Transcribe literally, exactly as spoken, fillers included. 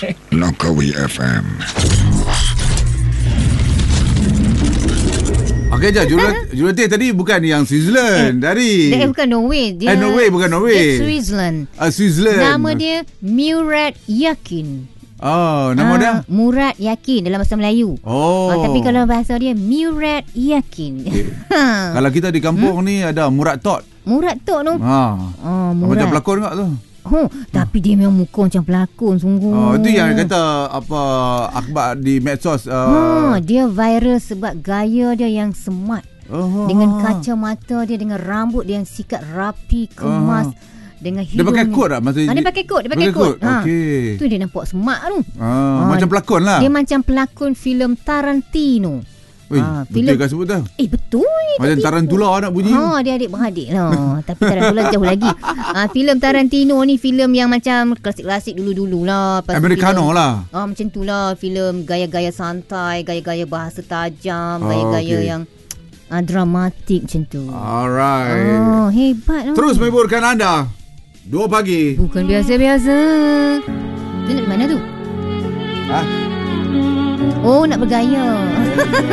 Nokawi F M. Okey je, jurulatih tadi bukan yang Switzerland. Eh, Dari dia bukan Norway. Dia eh, Norway bukan Norway. Dia Switzerland. Ah, Switzerland. Nama dia Murad Yakin. Oh, nama Ah, dia? Murad Yakin dalam bahasa Melayu. Oh. Ah, tapi kalau bahasa dia Murad Yakin. Okay. Kalau kita di kampung hmm? ni ada Murad Tot. Murad Tok tu. Ha. Oh, Murad. Macam pelakon tak tu? Oh, tapi dia memang muka macam pelakon sungguh. Oh, itu yang kata apa akhbar di medsos. Uh... Ha, dia viral sebab gaya dia yang smart. Oh. Dengan kacamata dia, dengan rambut dia yang sikat rapi, kemas. Oh. Dengan Dia hidung pakai kot tak? Masa ha, dia pakai kot, dia pakai kot. Ha. Okey. Tu dia nampak smart tu. Ah, Ha, macam pelakon lah. Dia macam pelakon filem Tarantino. Ui, ha, betul kan sebut tu? Eh betul. Macam Tarantula nak bunyi. Ha, dia adik-beradik lah. Tapi Tarantula jauh lagi. Ha, filem Tarantino ni filem yang macam klasik-klasik dulu-dulu lah. Lepas Americano filem, lah. Ah, macam tu lah. Filem gaya-gaya santai, gaya-gaya bahasa tajam, Oh, gaya-gaya okay. yang ah, dramatik macam tu. Alright. Oh, hebat lah. Terus menghiburkan anda. Dua pagi. Bukan biasa-biasa. Dia nak di mana tu? Ha? Oh, nak bergaya.